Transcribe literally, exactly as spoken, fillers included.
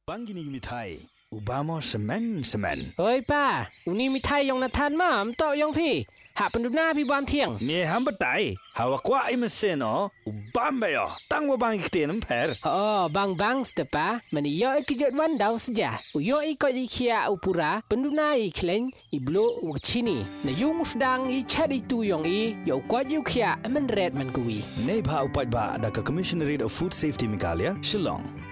Bang gini mitai, Obama semen semen. Oi pa, uni mitai yang natan mam tok yang pi. Hak penduduk pi buan tiang. Ni hamba tai, hawa kwa imesen oh, Obama yo, tang wa bang ikte nemper. Oh, bang bang stepa, mani yo ikijot wan daw saja. Uyo ikot ikia upura, penduduk i kleng i blo wakchini. Na yung sedang i cari tu yang i, yo kot yu kia men red man kuwi. Nei ba upat ba ada ke Commissionerate of Food Safety Mikalia, Shillong.